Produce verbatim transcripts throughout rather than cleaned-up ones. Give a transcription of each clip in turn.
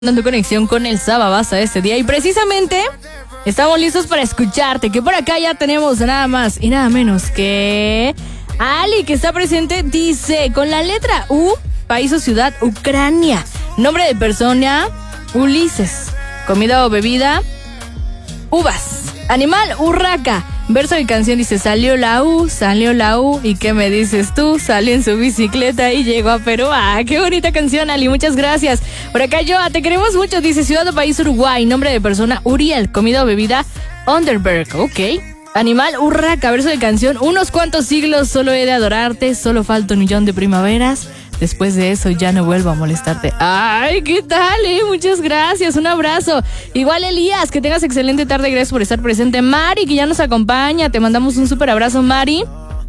en tu conexión con el Sababasta de este día y precisamente estamos listos para escucharte, que por acá ya tenemos nada más y nada menos que Ali, que está presente. Dice, con la letra U, país o ciudad, Ucrania. Nombre de persona, Ulises. Comida o bebida, uvas. Animal, urraca. Verso de canción dice, salió la U, salió la U, ¿y qué me dices tú? Salió en su bicicleta y llegó a Perú. ¡Ah, qué bonita canción, Ali! Muchas gracias. Por acá, Joa, te queremos mucho. Dice, ciudad o país, Uruguay. Nombre de persona, Uriel. Comida o bebida, Underberg. Ok. Animal, urraca. Verso de canción, unos cuantos siglos solo he de adorarte, solo falta un millón de primaveras. Después de eso ya no vuelvo a molestarte. ¡Ay, qué tal, eh! Muchas gracias, un abrazo. Igual, Elías, que tengas excelente tarde, gracias por estar presente. Mari, que ya nos acompaña, te mandamos un súper abrazo, Mari.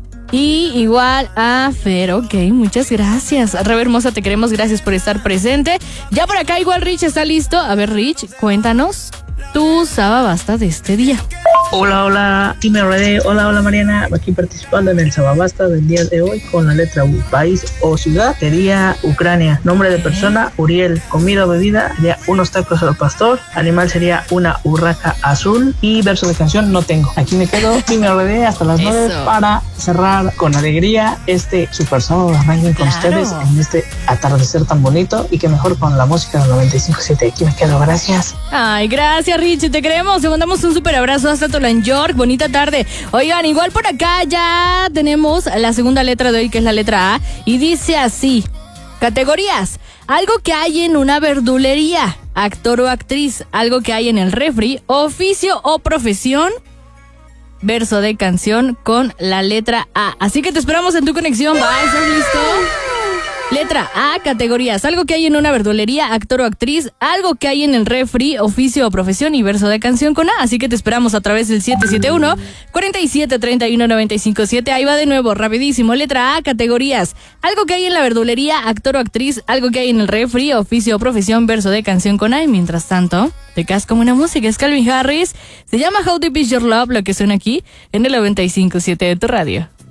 Y igual a Fer, ok, muchas gracias. Rebe hermosa, te queremos, gracias por estar presente. Ya por acá igual Rich está listo. A ver, Rich, cuéntanos tu Sababasta de este día. Hola, hola, Team R D, hola, hola Mariana, aquí participando en el Sababasta del día de hoy con la letra U. País o ciudad sería Ucrania. Nombre de persona, Uriel. Comida o bebida sería unos tacos al pastor. Animal sería una urraca azul. Y verso de canción no tengo. Aquí me quedo, Team R D, hasta las nueve para cerrar con alegría este super sábado de arranque con Claro. ustedes en este atardecer tan bonito y que mejor con la música del noventa y cinco punto siete. Aquí me quedo, gracias. Ay, gracias, Rich, te queremos. Te mandamos un súper abrazo hasta Tolan York. Bonita tarde. Oigan, igual por acá ya tenemos la segunda letra de hoy, que es la letra A, y dice así: categorías, algo que hay en una verdulería, actor o actriz, algo que hay en el refri, oficio o profesión, verso de canción con la letra A. Así que te esperamos en tu conexión. Bye, ¿estás listo? Letra A, categorías, algo que hay en una verdulería, actor o actriz, algo que hay en el refri, oficio o profesión y verso de canción con A. Así que te esperamos a través del siete siete uno, cuatro siete tres uno, nueve cinco siete. Ahí va de nuevo, rapidísimo. Letra A, categorías, algo que hay en la verdulería, actor o actriz, algo que hay en el refri, oficio o profesión, verso de canción con A. Y mientras tanto, te quedas como una música. Es Calvin Harris, se llama How Deep Is Your Love, lo que suena aquí en el noventa y cinco punto siete de tu radio.